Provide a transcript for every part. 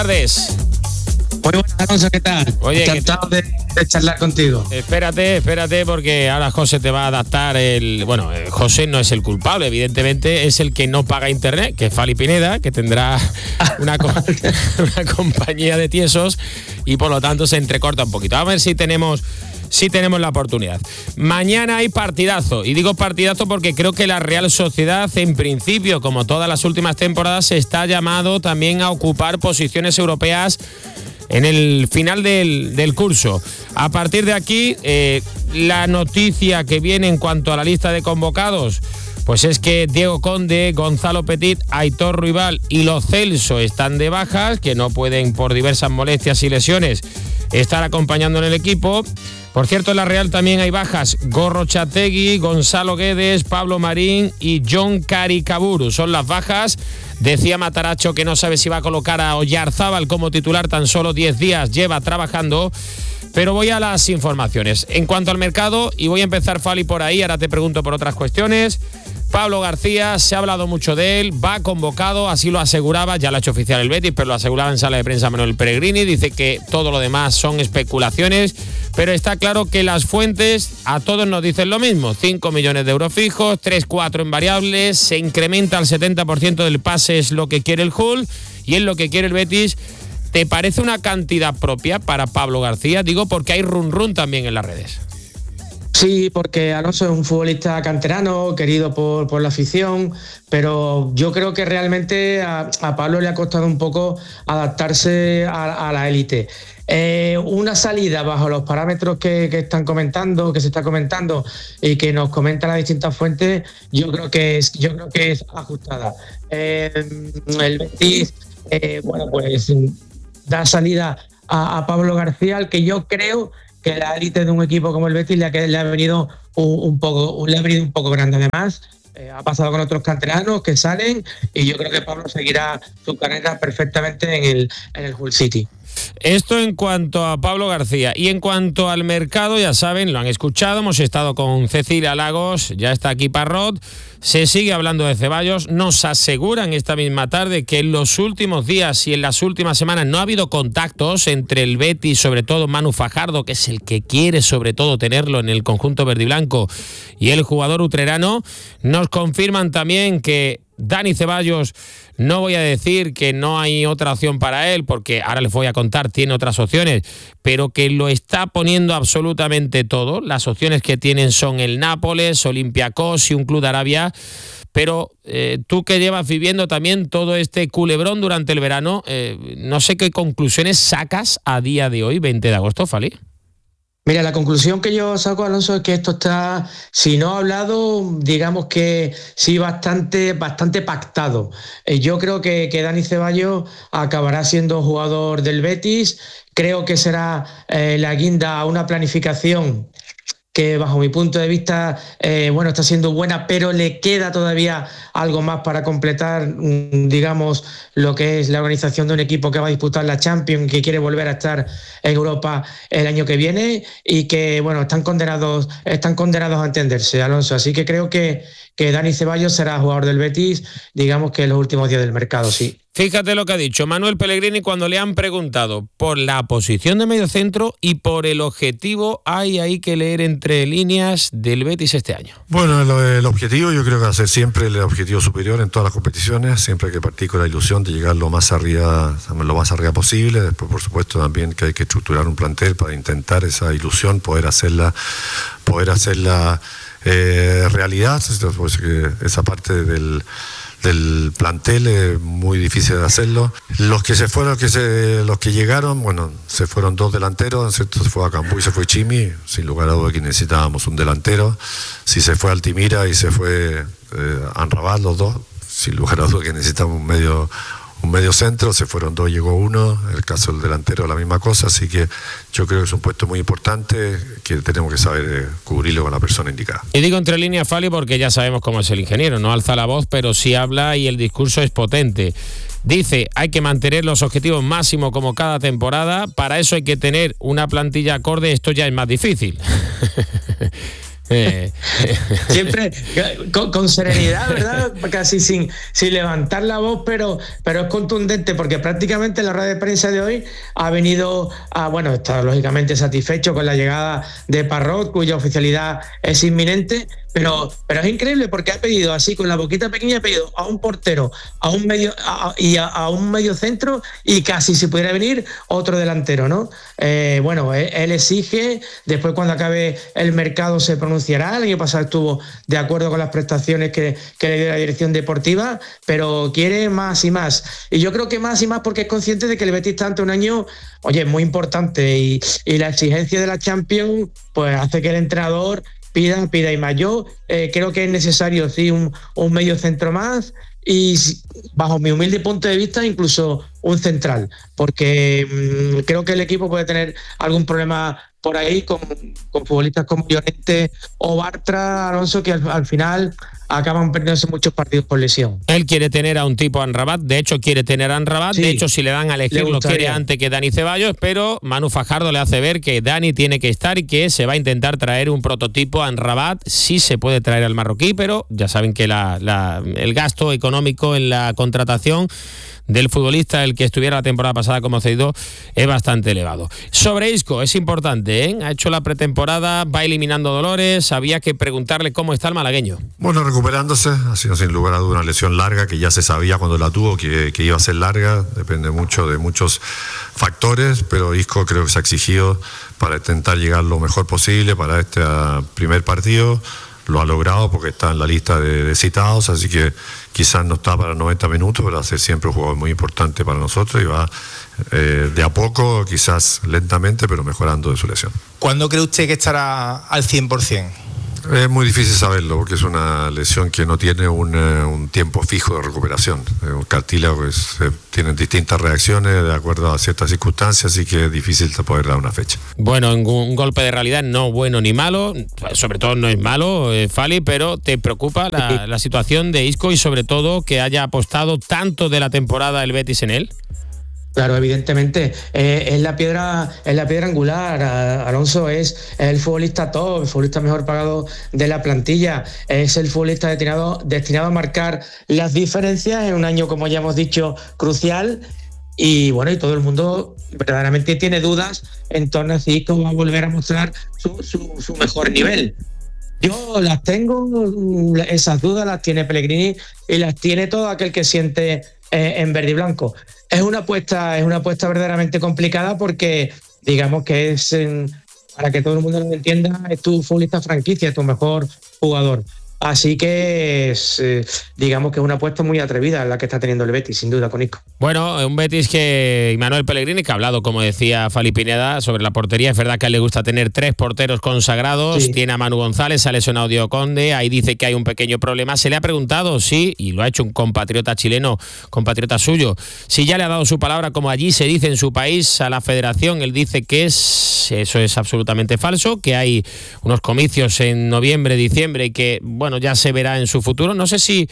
tardes. Muy buenas, Alonso, ¿qué tal? Oye, encantado de charlar contigo. Espérate, porque ahora José te va a adaptar José no es el culpable, evidentemente es el que no paga internet, que es Fali Pineda, que tendrá una compañía de tiesos y por lo tanto se entrecorta un poquito. A ver si tenemos la oportunidad. Mañana hay partidazo, y digo partidazo porque creo que la Real Sociedad, en principio, como todas las últimas temporadas, está llamado también a ocupar posiciones europeas en el final del curso. A partir de aquí, la noticia que viene en cuanto a la lista de convocados, pues es que Diego Conde, Gonzalo Petit, Aitor Ruibal y Lo Celso están de bajas, que no pueden, por diversas molestias y lesiones, estar acompañando en el equipo. Por cierto, en la Real también hay bajas: Gorrochategui, Gonzalo Guedes, Pablo Marín y John Caricaburu. Son las bajas. Decía Mataracho que no sabe si va a colocar a Oyarzábal como titular, tan solo 10 días lleva trabajando. Pero voy a las informaciones. En cuanto al mercado, y voy a empezar, Fali, por ahí, ahora te pregunto por otras cuestiones. Pablo García, se ha hablado mucho de él, va convocado, así lo aseguraba, ya lo ha hecho oficial el Betis, pero lo aseguraba en sala de prensa Manuel Pellegrini. Dice que todo lo demás son especulaciones, pero está claro que las fuentes a todos nos dicen lo mismo: 5 millones de euros fijos, 3-4 en variables, se incrementa al 70% del pase, es lo que quiere el Hull y es lo que quiere el Betis. ¿Te parece una cantidad propia para Pablo García? Digo porque hay run también en las redes. Sí, porque Alonso es un futbolista canterano, querido por la afición, pero yo creo que realmente a Pablo le ha costado un poco adaptarse a la élite. Una salida bajo los parámetros que se está comentando y que nos comentan las distintas fuentes, yo creo que es ajustada. El Betis, pues da salida a Pablo García, al que yo creo que la élite de un equipo como el Betis le ha venido un poco grande. Además, ha pasado con otros canteranos que salen, y yo creo que Pablo seguirá su carrera perfectamente en el Hull City. Esto en cuanto a Pablo García. Y en cuanto al mercado, ya saben, lo han escuchado, hemos estado con Cecilia Lagos, ya está aquí Parrot, se sigue hablando de Ceballos. Nos aseguran esta misma tarde que en los últimos días y en las últimas semanas no ha habido contactos entre el Betis, sobre todo Manu Fajardo, que es el que quiere sobre todo tenerlo en el conjunto verdiblanco, y el jugador utrerano. Nos confirman también que Dani Ceballos, no voy a decir que no hay otra opción para él, porque ahora les voy a contar, tiene otras opciones, pero que lo está poniendo absolutamente todo. Las opciones que tienen son el Nápoles, Olympiacos y un club de Arabia. Pero tú que llevas viviendo también todo este culebrón durante el verano, no sé qué conclusiones sacas a día de hoy, 20 de agosto, Fali. Mira, la conclusión que yo saco, Alonso, es que esto está, si no hablado, digamos que sí, bastante pactado. Yo creo que Dani Ceballos acabará siendo jugador del Betis. Creo que será la guinda a una planificación que, bajo mi punto de vista, está siendo buena, pero le queda todavía algo más para completar, digamos, lo que es la organización de un equipo que va a disputar la Champions, que quiere volver a estar en Europa el año que viene, y que, están condenados a entenderse, Alonso. Así que creo que Dani Ceballos será jugador del Betis, digamos que en los últimos días del mercado, sí. Fíjate lo que ha dicho Manuel Pellegrini cuando le han preguntado por la posición de mediocentro y por el objetivo, hay que leer entre líneas, del Betis este año. Bueno, el objetivo yo creo que va a ser siempre el objetivo superior en todas las competiciones. Siempre hay que partir con la ilusión de llegar lo más arriba posible. Después, por supuesto, también que hay que estructurar un plantel para intentar esa ilusión, poder hacerla realidad. Entonces, que esa parte del plantel es muy difícil de hacerlo. Los que llegaron, se fueron 2 delanteros, ¿cierto? Se fue a Cambú y se fue Chimi, sin lugar a duda que necesitábamos un delantero. Si se fue Altimira y se fue Anrabal, los dos, sin lugar a duda que necesitamos un medio centro. Se fueron 2, llegó 1. En el caso del delantero, la misma cosa. Así que yo creo que es un puesto muy importante que tenemos que saber cubrirlo con la persona indicada. Y digo entre líneas, Fali, porque ya sabemos cómo es el ingeniero. No alza la voz, pero sí habla, y el discurso es potente. Dice, hay que mantener los objetivos máximos como cada temporada. Para eso hay que tener una plantilla acorde. Esto ya es más difícil. Siempre con serenidad, ¿verdad? Casi sin levantar la voz, pero es contundente, porque prácticamente la rueda de prensa de hoy ha venido está lógicamente satisfecho con la llegada de Parrot, cuya oficialidad es inminente, pero es increíble porque ha pedido así, con la boquita pequeña, ha pedido a un portero, a un medio centro y casi si pudiera venir otro delantero, ¿no? Él exige, después cuando acabe el mercado se pronunciará. El año pasado estuvo de acuerdo con las prestaciones que le dio la dirección deportiva, pero quiere más y más. Y yo creo que más y más porque es consciente de que el Betis está ante un año, muy importante, y la exigencia de la Champions pues hace que el entrenador pida y más. Yo creo que es necesario, sí, un medio centro más y, bajo mi humilde punto de vista, incluso un central, porque creo que el equipo puede tener algún problema por ahí con futbolistas como Llorente o Bartra, Alonso, que al final acaban perdiéndose muchos partidos por lesión. Él quiere tener a un tipo Amrabat, de hecho quiere tener a Amrabat, sí, de hecho si le dan a elegir lo quiere antes que Dani Ceballos, pero Manu Fajardo le hace ver que Dani tiene que estar y que se va a intentar traer un prototipo Amrabat. Sí se puede traer al marroquí, pero ya saben que el gasto económico en la contratación del futbolista, el que estuviera la temporada pasada como cedido, es bastante elevado. Sobre Isco, es importante, ¿eh? Ha hecho la pretemporada, va eliminando dolores, había que preguntarle cómo está el malagueño. Bueno, recuperándose, ha sido sin lugar a dudas una lesión larga, que ya se sabía cuando la tuvo que iba a ser larga, depende mucho de muchos factores, pero Isco creo que se ha exigido para intentar llegar lo mejor posible para este primer partido. Lo ha logrado porque está en la lista de citados, así que quizás no está para 90 minutos, pero va a ser siempre un jugador muy importante para nosotros y va de a poco, quizás lentamente, pero mejorando de su lesión. ¿Cuándo cree usted que estará al 100%? Es muy difícil saberlo porque es una lesión que no tiene un tiempo fijo de recuperación. Un cartílago tienen distintas reacciones de acuerdo a ciertas circunstancias, así que es difícil poder dar una fecha. Bueno, un golpe de realidad no bueno ni malo, sobre todo no es malo, Fali, pero ¿te preocupa la situación de Isco y sobre todo que haya apostado tanto de la temporada el Betis en él? Claro, evidentemente, es la piedra angular. Alonso es el futbolista top, el futbolista mejor pagado de la plantilla, es el futbolista destinado a marcar las diferencias en un año, como ya hemos dicho, crucial. Y bueno, y todo el mundo verdaderamente tiene dudas en torno a si cómo va a volver a mostrar su mejor nivel. Yo las tengo, esas dudas las tiene Pellegrini y las tiene todo aquel que siente en verde y blanco. Es una apuesta verdaderamente complicada porque, digamos que es, para que todo el mundo lo entienda, es tu futbolista franquicia, es tu mejor jugador. Así que digamos que es una apuesta muy atrevida la que está teniendo el Betis, sin duda, con Isco. Bueno, un Betis que Imanol Pellegrini, que ha hablado, como decía Fali Pineda, sobre la portería. Es verdad que a él le gusta tener 3 porteros consagrados. Sí. Tiene a Manu González, ha lesionado Diego Conde. Ahí dice que hay un pequeño problema. Se le ha preguntado, sí, y lo ha hecho un compatriota chileno, compatriota suyo, si ya le ha dado su palabra, como allí se dice en su país, a la federación. Él dice que eso es absolutamente falso, que hay unos comicios en noviembre, diciembre y que, bueno, ya se verá en su futuro. No sé si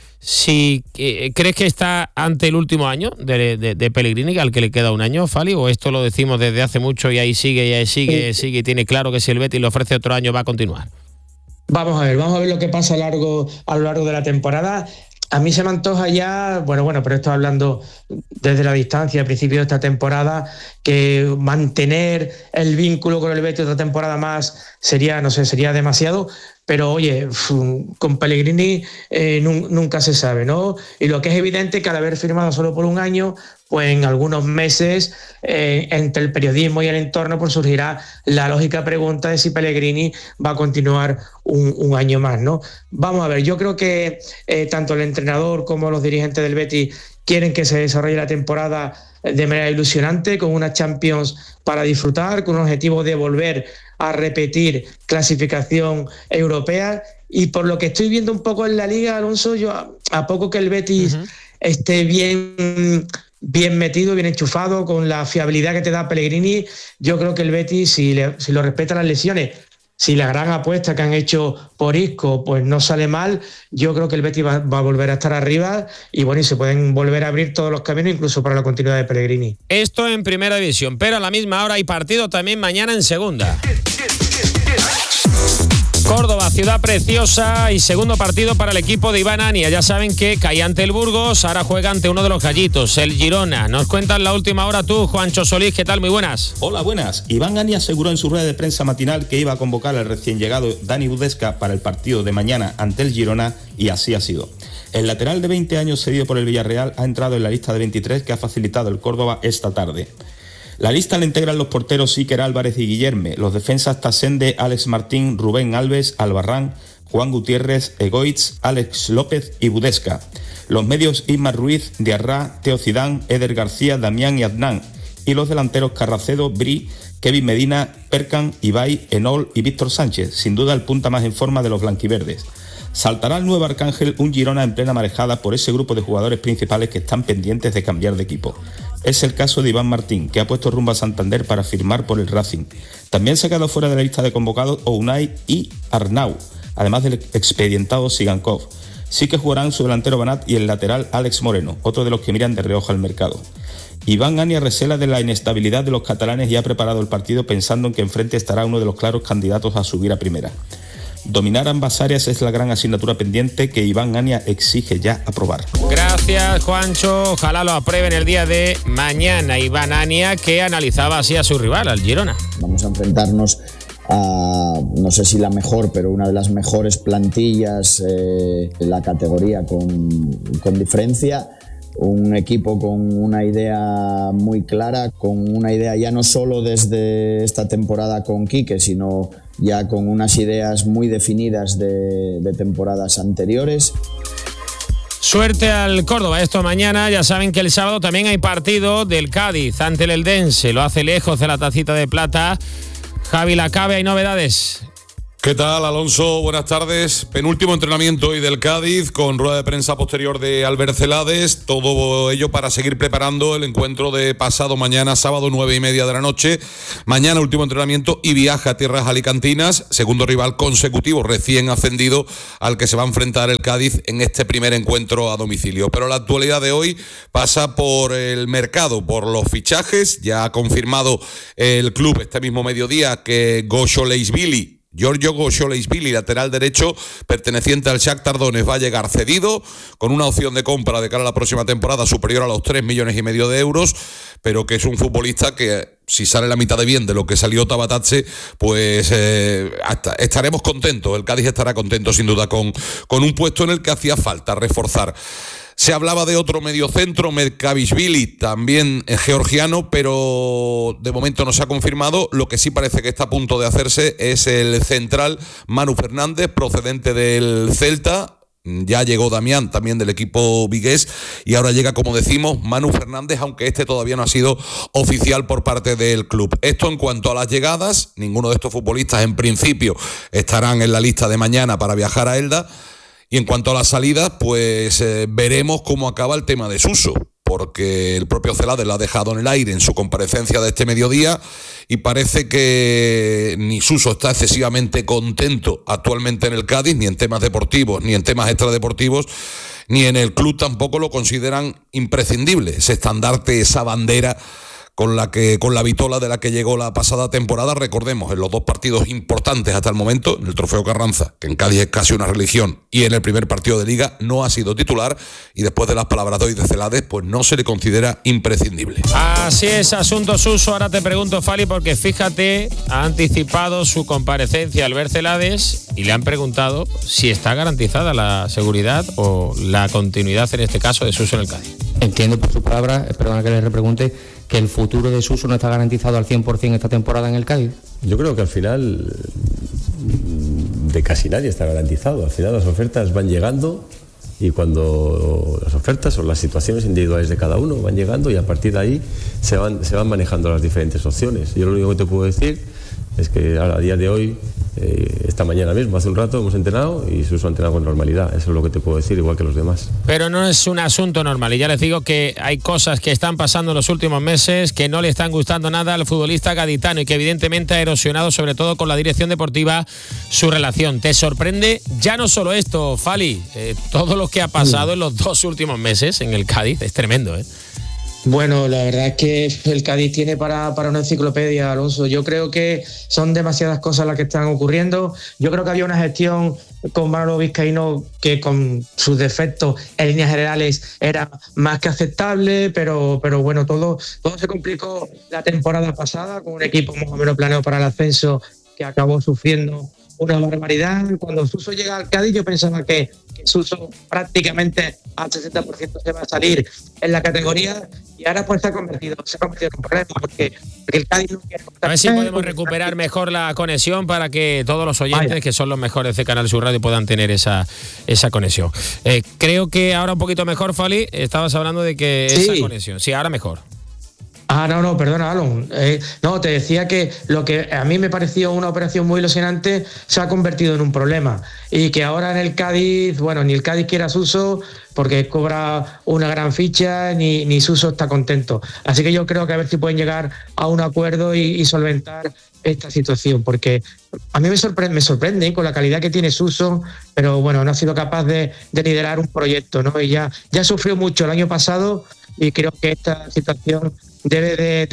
crees que está ante el último año de Pellegrini, al que le queda un año, Fali, o esto lo decimos desde hace mucho y ahí sigue y tiene claro que si el Betis le ofrece otro año va a continuar. Vamos a ver lo que pasa a lo largo de la temporada. A mí se me antoja ya, bueno, pero estoy hablando desde la distancia, al principio de esta temporada, que mantener el vínculo con el Betis otra temporada más sería demasiado. Pero oye, con Pellegrini nunca se sabe, ¿no? Y lo que es evidente es que al haber firmado solo por un año, pues en algunos meses, entre el periodismo y el entorno, pues surgirá la lógica pregunta de si Pellegrini va a continuar un año más, ¿no? Vamos a ver, yo creo que tanto el entrenador como los dirigentes del Betis quieren que se desarrolle la temporada de manera ilusionante, con una Champions para disfrutar, con un objetivo de volver a repetir clasificación europea. Y por lo que estoy viendo un poco en la Liga, Alonso, yo a poco que el Betis esté bien metido, bien enchufado, con la fiabilidad que te da Pellegrini, yo creo que el Betis, si lo respeta las lesiones, si la gran apuesta que han hecho por Isco pues no sale mal, yo creo que el Betis va a volver a estar arriba y bueno, y se pueden volver a abrir todos los caminos, incluso para la continuidad de Pellegrini. Esto en Primera División, pero a la misma hora hay partido también mañana en Segunda. Córdoba, ciudad preciosa y segundo partido para el equipo de Iván Ania. Ya saben que caía ante el Burgos, ahora juega ante uno de los gallitos, el Girona. Nos cuentas la última hora tú, Juancho Solís. ¿Qué tal? Muy buenas. Hola, buenas. Iván Ania aseguró en su rueda de prensa matinal que iba a convocar al recién llegado Dani Budesca para el partido de mañana ante el Girona, y así ha sido. El lateral de 20 años cedido por el Villarreal ha entrado en la lista de 23 que ha facilitado el Córdoba esta tarde. La lista la integran los porteros Iker Álvarez y Guillerme, los defensas Tasende, Alex Martín, Rubén Alves, Albarrán, Juan Gutiérrez, Egoitz, Alex López y Budesca. Los medios Ismar Ruiz, Diarra, Teo Zidane, Eder García, Damián y Adnan. Y los delanteros Carracedo, Bri, Kevin Medina, Perkan, Ibai, Enol y Víctor Sánchez, sin duda el punta más en forma de los blanquiverdes. Saltará al nuevo Arcángel un Girona en plena marejada por ese grupo de jugadores principales que están pendientes de cambiar de equipo. Es el caso de Iván Martín, que ha puesto rumbo a Santander para firmar por el Racing. También se ha quedado fuera de la lista de convocados Ounay y Arnau, además del expedientado Sigankov. Sí que jugarán su delantero Banat y el lateral Alex Moreno, otro de los que miran de reojo al mercado. Iván Ania recela de la inestabilidad de los catalanes y ha preparado el partido pensando en que enfrente estará uno de los claros candidatos a subir a primera. Dominar ambas áreas es la gran asignatura pendiente que Iván Ania exige ya aprobar. Gracias, Juancho. Ojalá lo aprueben el día de mañana. Iván Ania, que analizaba así a su rival, al Girona. Vamos a enfrentarnos a, no sé si la mejor, pero una de las mejores plantillas en la categoría con diferencia. Un equipo con una idea muy clara, con una idea ya no solo desde esta temporada con Quique, sino ya con unas ideas muy definidas de temporadas anteriores. Suerte al Córdoba, esto mañana. Ya saben que el sábado también hay partido del Cádiz ante el Eldense. Lo hace lejos de la tacita de plata. Javi Lacabe, hay novedades. ¿Qué tal, Alonso? Buenas tardes. Penúltimo entrenamiento hoy del Cádiz, con rueda de prensa posterior de Albert Celades. Todo ello para seguir preparando el encuentro de pasado mañana, sábado 9:30 de la noche. Mañana último entrenamiento y viaja a tierras alicantinas, segundo rival consecutivo recién ascendido al que se va a enfrentar el Cádiz en este primer encuentro a domicilio. Pero la actualidad de hoy pasa por el mercado, por los fichajes. Ya ha confirmado el club este mismo mediodía que Giorgio Gosciolesvili, lateral derecho perteneciente al Shakhtar Donetsk, va a llegar cedido con una opción de compra de cara a la próxima temporada superior a los 3,5 millones de euros, pero que es un futbolista que, si sale la mitad de bien de lo que salió Tabatatse, pues estaremos contentos. El Cádiz estará contento sin duda con un puesto en el que hacía falta reforzar. Se hablaba de otro mediocentro, Merkavishvili, también georgiano, pero de momento no se ha confirmado. Lo que sí parece que está a punto de hacerse es el central Manu Fernández, procedente del Celta. Ya llegó Damián, también del equipo vigués, y ahora llega, como decimos, Manu Fernández, aunque este todavía no ha sido oficial por parte del club. Esto en cuanto a las llegadas. Ninguno de estos futbolistas en principio estarán en la lista de mañana para viajar a Elda. Y en cuanto a las salidas, pues veremos cómo acaba el tema de Suso, porque el propio Celades lo ha dejado en el aire en su comparecencia de este mediodía y parece que ni Suso está excesivamente contento actualmente en el Cádiz, ni en temas deportivos, ni en temas extradeportivos, ni en el club tampoco lo consideran imprescindible, ese estandarte, esa bandera con la vitola de la que llegó la pasada temporada. Recordemos, en los dos partidos importantes hasta el momento, en el Trofeo Carranza, que en Cádiz es casi una religión, y en el primer partido de Liga no ha sido titular, y después de las palabras de hoy de Celades, pues no se le considera imprescindible. Así es, asunto Suso. Ahora te pregunto, Fali, porque fíjate, ha anticipado su comparecencia Albert Celades y le han preguntado si está garantizada la seguridad o la continuidad, en este caso, de Suso en el Cádiz. Entiendo por sus palabras, perdona que le repregunte, que el futuro de Suso no está garantizado al 100% esta temporada en el Cádiz. Yo creo que al final de casi nadie está garantizado. Al final las ofertas van llegando y cuando las ofertas o las situaciones individuales de cada uno van llegando, y a partir de ahí se van manejando las diferentes opciones. Yo lo único que te puedo decir es que a día de hoy, esta mañana mismo, hace un rato, hemos entrenado y Suso ha entrenado con normalidad. Eso es lo que te puedo decir, igual que los demás. Pero no es un asunto normal, y ya les digo que hay cosas que están pasando en los últimos meses que no le están gustando nada al futbolista gaditano y que evidentemente ha erosionado, sobre todo con la dirección deportiva, su relación. ¿Te sorprende ya no solo esto, Fali? Todo lo que ha pasado en los 2 últimos meses en el Cádiz es tremendo, ¿eh? Bueno, la verdad es que el Cádiz tiene para una enciclopedia, Alonso. Yo creo que son demasiadas cosas las que están ocurriendo. Yo creo que había una gestión con Manolo Vizcaíno que con sus defectos en líneas generales era más que aceptable, pero bueno, todo se complicó la temporada pasada con un equipo más o menos planeado para el ascenso que acabó sufriendo una barbaridad. Cuando Suso llega al Cádiz, yo pensaba que Suso prácticamente al 60% se va a salir en la categoría, y ahora pues se ha convertido en un problema porque el Cádiz no quiere contar. A ver si podemos recuperar mejor la conexión para que todos los oyentes, que son los mejores de Canal Sur Radio, puedan tener esa conexión. Creo que ahora un poquito mejor, Fali. Estabas hablando de que esa conexión. Sí, ahora mejor. No, perdona, Alon. No, te decía que lo que a mí me pareció una operación muy ilusionante se ha convertido en un problema. Y que ahora en el Cádiz, bueno, ni el Cádiz quiere a Suso porque cobra una gran ficha, ni Suso está contento. Así que yo creo que a ver si pueden llegar a un acuerdo y solventar esta situación, porque a mí me sorprende con la calidad que tiene Suso, pero bueno, no ha sido capaz de liderar un proyecto, ¿no? Y ya sufrió mucho el año pasado, y creo que esta situación debe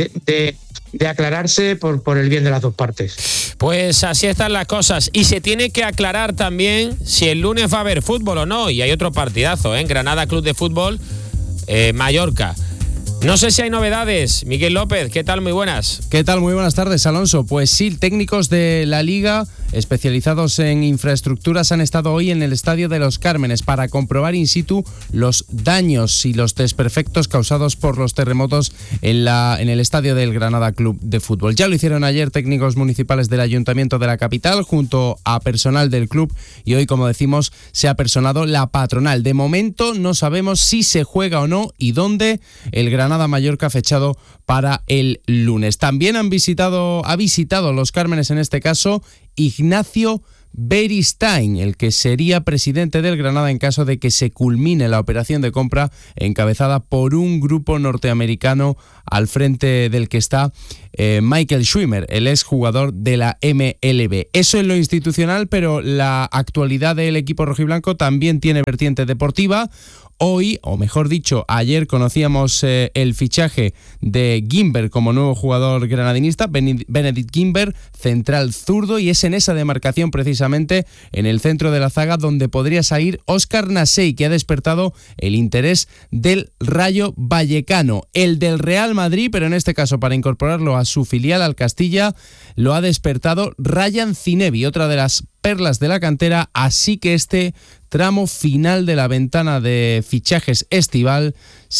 de aclararse por el bien de las dos partes. Pues así están las cosas, y se tiene que aclarar también si el lunes va a haber fútbol o no, y hay otro partidazo, Granada Club de Fútbol, Mallorca. No sé si hay novedades. Miguel López, ¿qué tal? Muy buenas. ¿Qué tal? Muy buenas tardes, Alonso. Pues sí, técnicos de la Liga especializados en infraestructuras han estado hoy en el Estadio de los Cármenes para comprobar in situ los daños y los desperfectos causados por los terremotos en el estadio del Granada Club de Fútbol. Ya lo hicieron ayer técnicos municipales del Ayuntamiento de la capital junto a personal del club, y hoy, como decimos, se ha personado la patronal. De momento no sabemos si se juega o no y dónde. El Granada Mallorca fechado para el lunes. También ha visitado los Cármenes, en este caso, Ignacio Beristain, el que sería presidente del Granada en caso de que se culmine la operación de compra encabezada por un grupo norteamericano al frente del que está Michael Schwimmer, el exjugador de la MLB. Eso en lo institucional, pero la actualidad del equipo rojiblanco también tiene vertiente deportiva. Hoy, o mejor dicho, ayer conocíamos el fichaje de Guimber como nuevo jugador granadinista, Benedict Guimber, central zurdo, y es en esa demarcación precisamente, en el centro de la zaga, donde podría salir Óscar Nasey, que ha despertado el interés del Rayo Vallecano. El del Real Madrid, pero en este caso para incorporarlo a su filial, al Castilla, lo ha despertado Ryan Zinebi, otra de las perlas de la cantera, así que este tramo final de la ventana de fichajes estival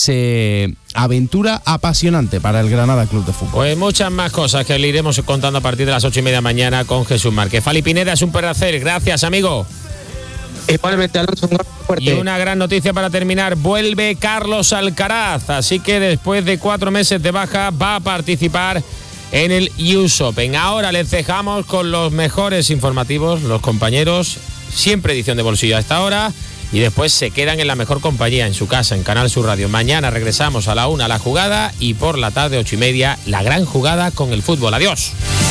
se aventura apasionante para el Granada Club de Fútbol. Pues muchas más cosas que le iremos contando a partir de las 8:30 mañana con Jesús Márquez. Fali Pineda, es un placer. Gracias, amigo. Igualmente, Alonso, un fuerte. Y una gran noticia para terminar: vuelve Carlos Alcaraz, así que después de 4 meses de baja va a participar en el US Open. Ahora les dejamos con los mejores informativos, los compañeros, siempre edición de bolsillo a esta hora, y después se quedan en la mejor compañía, en su casa, en Canal Sur Radio. Mañana regresamos a la 1 La Jugada, y por la tarde 8:30 La Gran Jugada con el fútbol. Adiós.